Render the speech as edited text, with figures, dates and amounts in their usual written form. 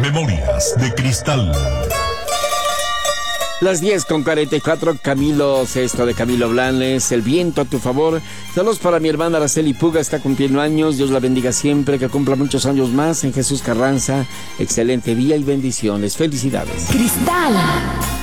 Memorias de Cristal. Las 10:44, Camilo Sesto de Camilo Blanes, El viento a tu favor. Saludos para mi hermana Araceli Puga, está cumpliendo años, Dios la bendiga siempre, que cumpla muchos años más. En Jesús Carranza, excelente día y bendiciones, felicidades. Cristal.